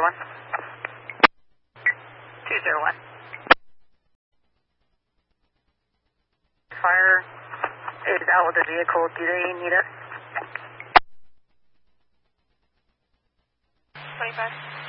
201. 201. Fire is out with the vehicle. Do they need us? 25.